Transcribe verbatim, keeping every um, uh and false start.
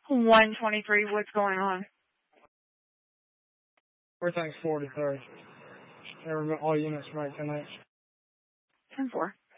one twenty-three, what's going on? Everything's forty-three. Every, all units make ten eight. ten four.